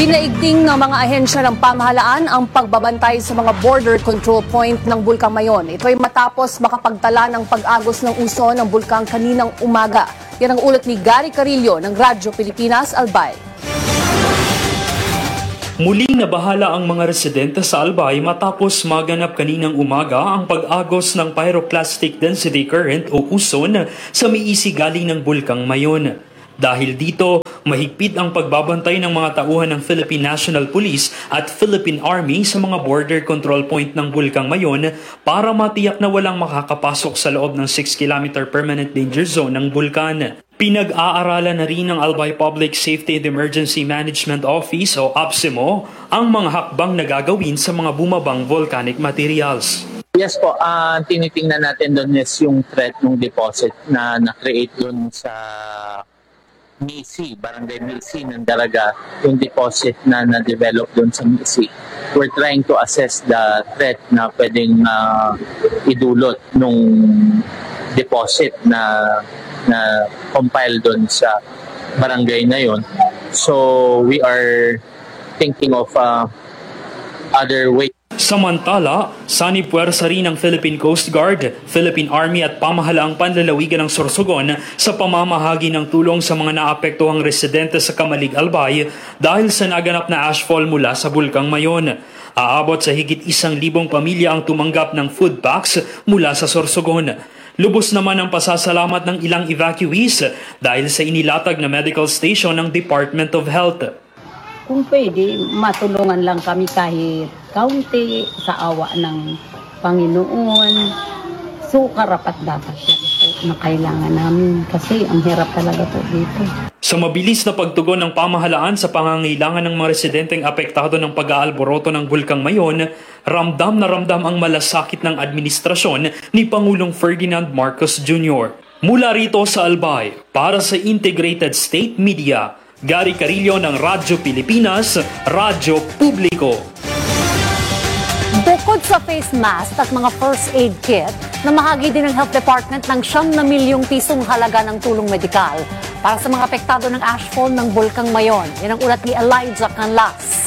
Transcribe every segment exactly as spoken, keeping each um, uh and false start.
Binaigting ng mga ahensya ng pamahalaan ang pagbabantay sa mga border control point ng Bulkang Mayon. Ito ay matapos makapagtala ng pag-agos ng uso ng bulkang kaninang umaga. Yan ang ulat ni Gary Carillo ng Radyo Pilipinas, Albay. Muling nabahala ang mga residente sa Albay matapos maganap kaninang umaga ang pag-agos ng pyroclastic density current o uson sa miisi galing ng Bulkang Mayon. Dahil dito, mahigpit ang pagbabantay ng mga tauhan ng Philippine National Police at Philippine Army sa mga border control point ng Bulkang Mayon para matiyak na walang makakapasok sa loob ng six kilometer permanent danger zone ng bulkan. Pinag-aaralan na rin ng Albay Public Safety and Emergency Management Office o A P S E M O ang mga hakbang na gagawin sa mga bumabang volcanic materials. Yes po, uh, tinitingnan natin doon is yung threat ng deposit na na-create doon sa Misi, Barangay Misi ng Daraga, yung deposit na na-develop doon sa Misi. We're trying to assess the threat na pwedeng uh, idulot nung deposit na na compile doon sa barangay na yon. So we are thinking of uh, other ways. Samantala, sanipuwersa rin ng Philippine Coast Guard, Philippine Army at pamahalaang panlalawigan ng Sorsogon sa pamamahagi ng tulong sa mga naapektuhang residente sa Kamalig, Albay dahil sa naganap na ashfall mula sa Bulkang Mayon. Aabot sa higit isang libong pamilya ang tumanggap ng food packs mula sa Sorsogon. Lubos naman ang pasasalamat ng ilang evacuees dahil sa inilatag na medical station ng Department of Health. Kung pwede, matulungan lang kami kahit kaunti sa awa ng Panginoon. So, karapat dapat yan po na kailangan namin kasi ang hirap talaga po dito. Sa mabilis na pagtugon ng pamahalaan sa pangangailangan ng mga residenteng apektado ng pag-aalboroto ng Bulkang Mayon, ramdam na ramdam ang malasakit ng administrasyon ni Pangulong Ferdinand Marcos Junior Mula rito sa Albay, para sa Integrated State Media, Gary Carillo ng Radyo Pilipinas, Radyo Publiko. Bukod sa face mask at mga first aid kit, namahagi din ng Health Department ng siyam na milyong pisong halaga ng tulong medikal para sa mga apektado ng ashfall ng Bulkang Mayon. Yan ang ulat ni Elijah Canlas.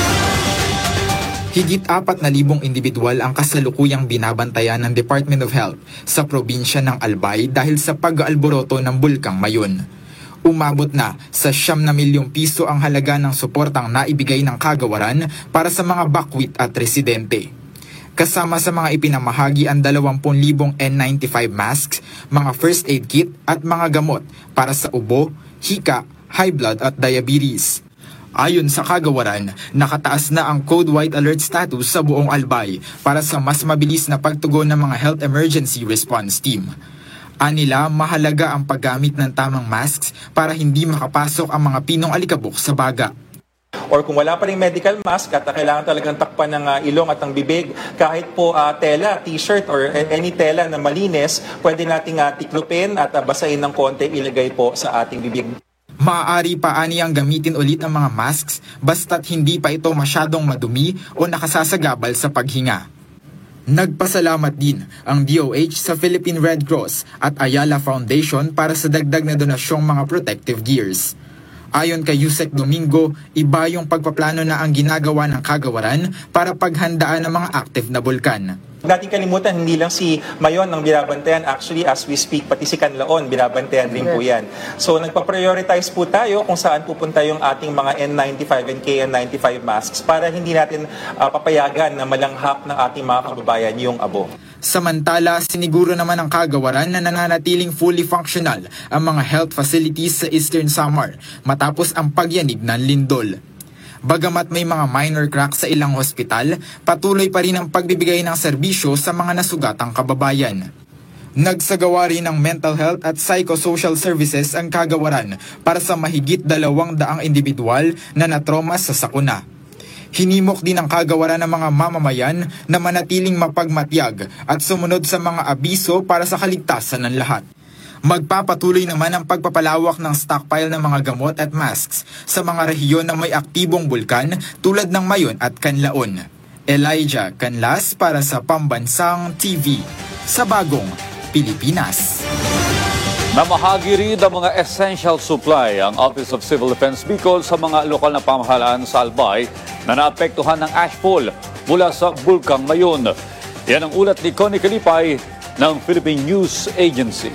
Higit apat na libong individual ang kasalukuyang binabantayan ng Department of Health sa probinsya ng Albay dahil sa pag-aalboroto ng Bulkang Mayon. Umabot na sa siyam na milyong piso ang halaga ng suportang naibigay ng kagawaran para sa mga bakwit at residente. Kasama sa mga ipinamahagi ang dalawampu't libong N ninety-five masks, mga first aid kit at mga gamot para sa ubo, hika, high blood at diabetes. Ayon sa kagawaran, nakataas na ang Code White Alert status sa buong Albay para sa mas mabilis na pagtugon ng mga Health Emergency Response Team. Anila, mahalaga ang paggamit ng tamang masks para hindi makapasok ang mga pinong alikabok sa baga. Or kung wala pa rin medical mask at uh, kailangan talagang takpan ng uh, ilong at ng bibig, kahit po uh, tela, t-shirt or any tela na malinis, pwede nating uh, tiklupin at uh, basahin ng konti, ilagay po sa ating bibig. Maaari pa aniyang gamitin ulit ang mga masks basta't hindi pa ito masyadong madumi o nakasasagabal sa paghinga. Nagpasalamat din ang D O H sa Philippine Red Cross at Ayala Foundation para sa dagdag na donasyong mga protective gears. Ayon kay Yusek Domingo, iba yung pagpaplano na ang ginagawa ng kagawaran para paghandaan ng mga active na bulkan. Huwag natin kalimutan, hindi lang si Mayon ang binabantayan. Actually, as we speak, pati si Canlaon, binabantayan rin po yan. So, nagpa-prioritize po tayo kung saan pupunta yung ating mga N ninety-five and K N ninety-five masks para hindi natin uh, papayagan na malanghap ng ating mga kababayan yung abo. Samantala, siniguro naman ang kagawaran na nananatiling fully functional ang mga health facilities sa Eastern Samar matapos ang pagyanig ng lindol. Bagamat may mga minor cracks sa ilang hospital, patuloy pa rin ang pagbibigay ng serbisyo sa mga nasugatang kababayan. Nagsagawa rin ng mental health at psychosocial services ang kagawaran para sa mahigit dalawang daang individual na natroma sa sakuna. Hinimok din ang kagawaran ng mga mamamayan na manatiling mapagmatyag at sumunod sa mga abiso para sa kaligtasan ng lahat. Magpapatuloy naman ang pagpapalawak ng stockpile ng mga gamot at masks sa mga rehiyon na may aktibong bulkan tulad ng Mayon at Canlaon. Elijah Canlas para sa Pambansang T V sa Bagong Pilipinas. Namahagi rin ang mga essential supply ang Office of Civil Defense Bicol sa mga lokal na pamahalaan sa Albay na naapektuhan ng ashfall mula sa Bulkang Mayon. Yan ang ulat ni Connie Kalipay ng Philippine News Agency.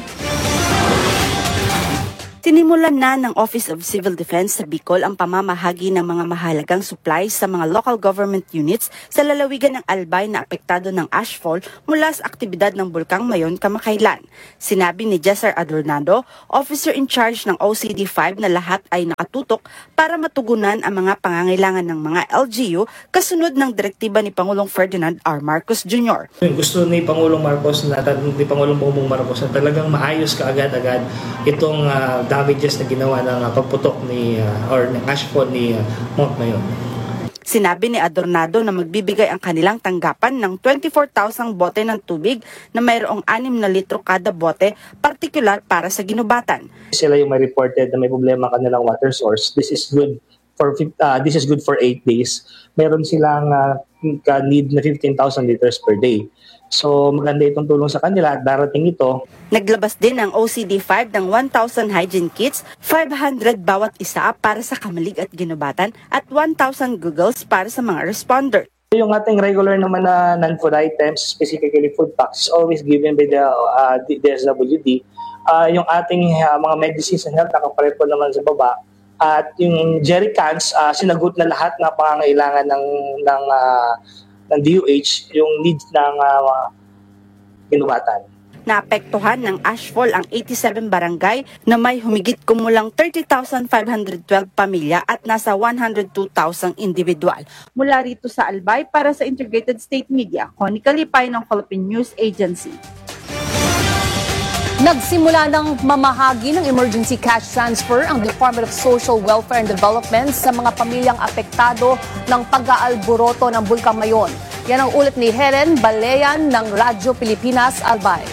Sinimulan na ng Office of Civil Defense sa Bicol ang pamamahagi ng mga mahalagang supplies sa mga local government units sa lalawigan ng Albay na apektado ng ashfall mula sa aktibidad ng Bulkang Mayon kamakailan. Sinabi ni Jesser Adornado, officer in charge ng O C D five na lahat ay nakatutok para matugunan ang mga pangangailangan ng mga L G U kasunod ng direktiba ni Pangulong Ferdinand R. Marcos Junior Gusto ni Pangulong Marcos na ni Pangulong Bongbong Marcos na talagang maayos kaagad-agad itong uh, damages na ginawa ng uh, pagputok ni uh, or ng ashfall ni uh, Mount Mayon. Sinabi ni Adornado na magbibigay ang kanilang tanggapan ng twenty-four thousand bote ng tubig na mayroong anim na litro kada bote, partikular para sa ginubatan. Sila yung may reported na may problema kanilang water source. This is good for uh, this is good for eight days. Meron silang uh, need na fifteen thousand liters per day. So maganda itong tulong sa kanila at darating ito. Naglabas din ang O C D five ng one thousand hygiene kits, five hundred bawat isa para sa kamalig at ginubatan at one thousand goggles para sa mga responder. Yung ating regular naman na non-food items, specifically food packs, always given by the uh, D S W D. Uh, yung ating uh, mga medicines and health, nakaparepo naman sa baba. At yung jerry cans, uh, sinagot na lahat na pangangailangan ng, ng, uh, ng D O H, yung needs ng uh, ginubatan. Naapektuhan ng ashfall ang eighty-seven barangay na may humigit kumulang thirty thousand five hundred twelve pamilya at nasa one hundred two thousand individual. Mula rito sa Albay para sa Integrated State Media, Connie Kalipay ng Philippine News Agency. Nagsimula ng mamahagi ng emergency cash transfer ang Department of Social Welfare and Development sa mga pamilyang apektado ng pag-aalboroto ng Bulkang Mayon. Yan ang ulat ni Helen Baleyan ng Radyo Pilipinas, Albay.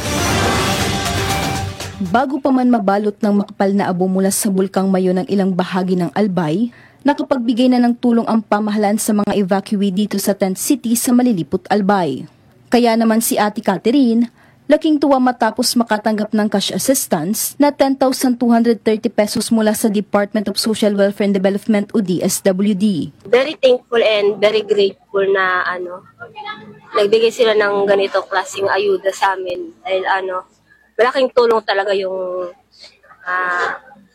Bago pa man mabalot ng makapal na abo mula sa Bulkang Mayon ng ilang bahagi ng Albay, nakapagbigay na ng tulong ang pamahalaan sa mga evacuee dito sa Tent City sa Malilipot, Albay. Kaya naman si Ate Catherine, laking tuwa matapos makatanggap ng cash assistance na ten thousand two hundred thirty pesos mula sa Department of Social Welfare and Development o D S W D. Very thankful and very grateful na ano, nagbigay sila ng ganito klaseng ayuda sa amin dahil ano, malaking tulong talaga yung uh,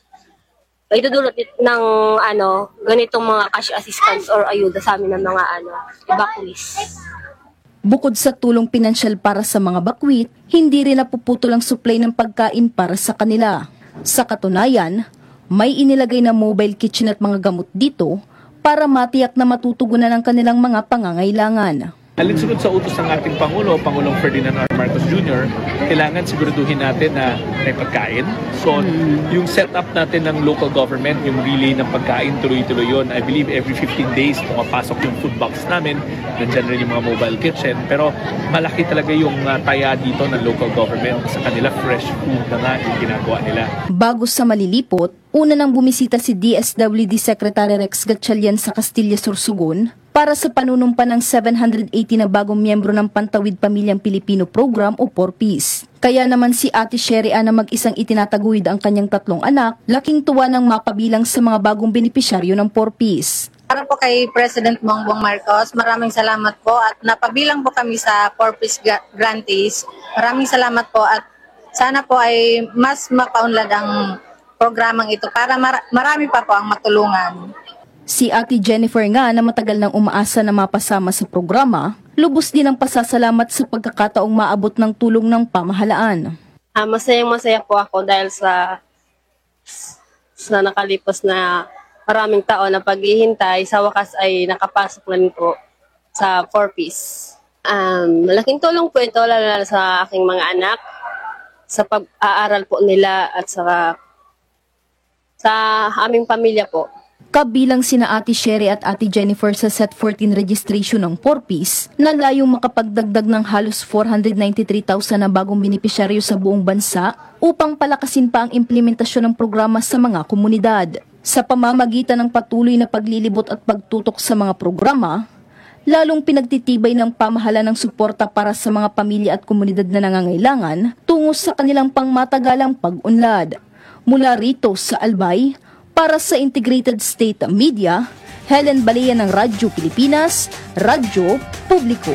may dudulot ng ano, ganitong mga cash assistance or ayuda sa amin ng mga ano, evacuees. Bukod sa tulong pinansyal para sa mga bakwit, hindi rin napuputol ang supply ng pagkain para sa kanila. Sa katunayan, may inilagay na mobile kitchen at mga gamot dito para matiyak na matutugunan ang kanilang mga pangangailangan. Alinsunod sa utos ng ating Pangulo, Pangulong Ferdinand R. Marcos Junior, kailangan siguraduhin natin na may pagkain. So, mm. yung setup natin ng local government, yung relay ng pagkain, tuloy-tuloy yun. I believe every fifteen days, pumapasok yung food box namin. Nandiyan rin yung mga mobile kitchen. Pero malaki talaga yung uh, taya dito ng local government sa kanila. Fresh food na nga yung ginagawa nila. Bago sa Malilipot, una nang bumisita si D S W D Secretary Rex Gatchalian sa Castilla, Sorsogon para sa panunumpa ng seven hundred eighty na bagong miyembro ng Pantawid Pamilyang Pilipino Program o P O R P I S. Kaya naman si Ate Sherry Ann na mag-isang itinataguyod ang kanyang tatlong anak, laking tuwa ng mapabilang sa mga bagong benepisyaryo ng P O R P I S. Para po kay President Bongbong Marcos, maraming salamat po at napabilang po kami sa P O R P I S grantees. Maraming salamat po at sana po ay mas mapaunlad ang programang ito para mar- marami pa po ang matulungan. Si Ate Jennifer nga na matagal nang umaasa na mapasama sa programa, lubos din ang pasasalamat sa pagkakataong maabot ng tulong ng pamahalaan. Uh, masayang masaya po ako dahil sa sa nakalipos na maraming taon na paghihintay, sa wakas ay nakapasok na rin po sa P O R P I S. Um, malaking tulong po ito lalo sa aking mga anak, sa pag-aaral po nila at sa, sa aming pamilya po. Kabilang sina Ate Sherry at Ate Jennifer sa Set fourteen registration ng P O R P I S na layong makapagdagdag ng halos four hundred ninety-three thousand na bagong benepisyaryo sa buong bansa upang palakasin pa ang implementasyon ng programa sa mga komunidad. Sa pamamagitan ng patuloy na paglilibot at pagtutok sa mga programa, lalong pinagtitibay ng pamahalaan ng suporta para sa mga pamilya at komunidad na nangangailangan tungo sa kanilang pangmatagalang pag-unlad. Mula rito sa Albay, para sa Integrated State Media, Helen Balea ng Radyo Pilipinas, Radyo Publiko.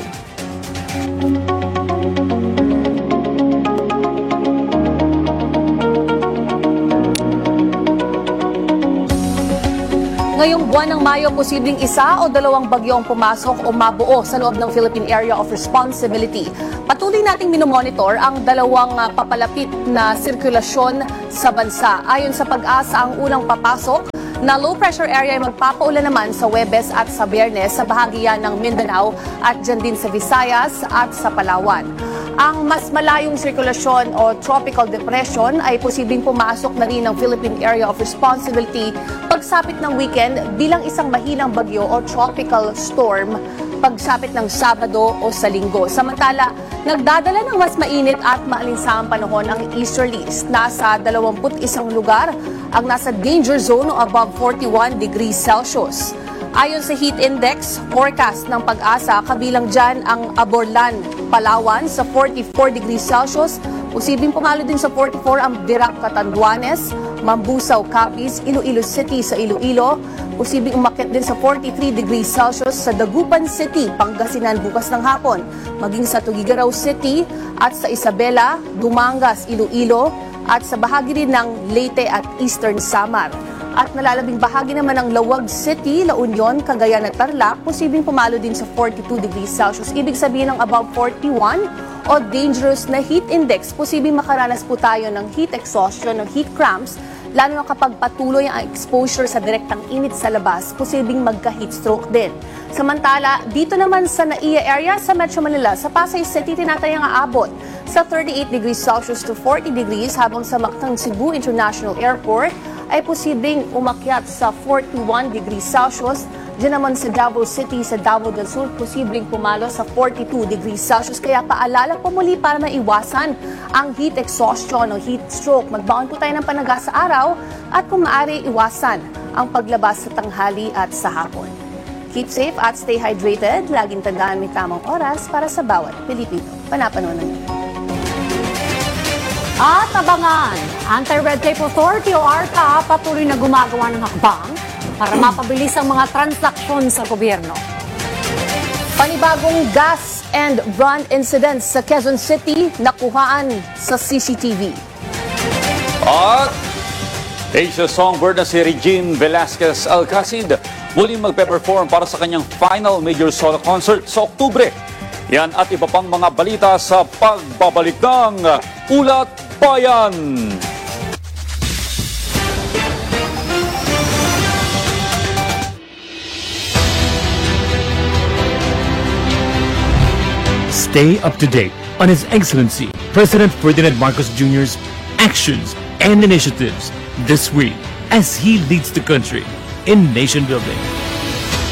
Ngayong buwan ng Mayo, posibleng isa o dalawang bagyong pumasok o mabuo sa loob ng Philippine Area of Responsibility. Patuloy nating minomonitor ang dalawang uh, papalapit na sirkulasyon sa bansa. Ayon sa Pag-asa, ang unang papasok na low pressure area ay magpapaulan naman sa Huwebes at sa Biyernes sa bahagian ng Mindanao at dyan din sa Visayas at sa Palawan. Ang mas malayong sirkulasyon o tropical depression ay posibleng pumasok na rin ng Philippine Area of Responsibility pagsapit ng weekend bilang isang mahinang bagyo o tropical storm pagsapit ng Sabado o sa Linggo. Samantala, nagdadala ng mas mainit at maalinsangang panahon ang easterlies. Nasa dalawampu't isang lugar ang nasa danger zone o above forty-one degrees Celsius. Ayon sa heat index forecast ng Pag-asa, kabilang dyan ang Aborlan, Palawan sa forty-four degrees Celsius. Posibleng pumalo din sa forty-four ang Dirac, Catanduanes, Mambusaw, Capiz, Iloilo City sa Iloilo. Posibleng umakyat din sa forty-three degrees Celsius sa Dagupan City, Pangasinan bukas ng hapon. Maging sa Tuguegarao City at sa Isabela, Dumangas, Iloilo at sa bahagi rin ng Leyte at Eastern Samar. At nalalabing bahagi naman ng Lawag City, La Union, Cagayan at Tarlac, posibleng pumalo din sa forty-two degrees Celsius. Ibig sabihin ng above forty-one o dangerous na heat index, posibleng makaranas po tayo ng heat exhaustion, ng heat cramps, lalo na kapag patuloy ang exposure sa direktang init sa labas, posibleng magka-heat stroke din. Samantala, dito naman sa N A I A area sa Metro Manila, sa Pasay City, tinatayang aabot sa thirty-eight degrees Celsius to forty degrees, habang sa Mactan Cebu International Airport ay posibleng umakyat sa forty-one degrees Celsius. Diyan naman sa Davao City, sa Davao del Sur, posibleng pumalo sa forty-two degrees Celsius. Kaya paalala po muli para maiwasan ang heat exhaustion o heat stroke. Magbaon po tayo ng panaga sa araw at kung maaari iwasan ang paglabas sa tanghali at sa hapon. Keep safe at stay hydrated. Laging tandaan may tamang oras para sa bawat Pilipino. Panapanood niyo. At abangan, Anti-Red Tape Authority o A R T A patuloy na gumagawa ng hakbang para mapabilis ang mga transaksyon sa gobyerno. Panibagong gas and run incidents sa Quezon City nakuhaan sa C C T V. At Asia songbird na si Regine Velasquez Alcacid muling magpe-perform para sa kanyang final major solo concert sa Oktubre. Yan at iba pang mga balita sa pagbabalik ng Ulat Bayan. Stay up to date on His Excellency President Ferdinand Marcos Junior's actions and initiatives this week as he leads the country in nation building.